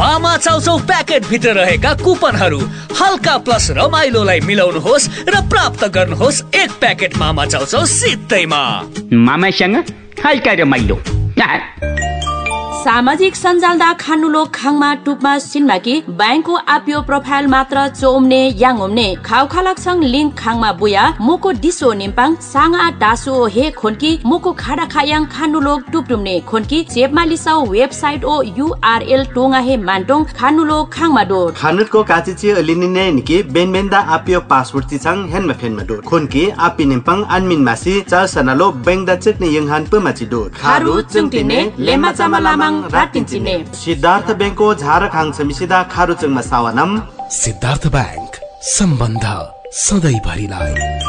मामा चाउचाउ प्याकेट भित्र रहेका कुपनहरू हल्का प्लस रमाइलोलाई मिलाउनुहोस् र प्राप्त गर्नुहोस् एक प्याकेट मामा चाउचाउ सित्तैमा। मामासँग हल्का रमाइलो। सामाजिक सञ्जालदा खानुलो खाङमा टुपमा सिनमाकी बैंकको आपियो प्रोफाइल मात्र चोम्ने याङोम्ने खाउखालकसँग लिङ्क खाङमा बुया मुको डिसो निम्पाङ साङा डासो हे खोनकी मुको खाडा खायाङ खानुलोक टुपटुम्ने खोनकी चेपमा लिसाउ वेबसाइट ओ URL टोङा हे मान्टोङ खानुलो खाङमा डोर खानुको काचिची अलिनिने निकी बेनबेन्दा आपियो पासवर्ड तिचाङ हेनमा फेनमा डोर खोनकी आपि निम्पाङ अनमिन मासी चार सनालो बेंगदा चेकने यङहान पमाची डोर खारु चुङटिने लेमा चामलामा सिद्धार्थ बैंको झारखाङ समिसिदा खारुचङमा सावानम। सिद्धार्थ बैंक सम्बन्ध सधैँ भरिलाई।